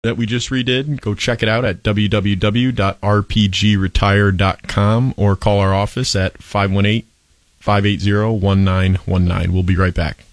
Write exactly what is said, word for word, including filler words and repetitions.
that we just redid. Go check it out at w w w dot r p g retire dot com or call our office at five one eight, five eight zero, one nine one nine. We'll be right back.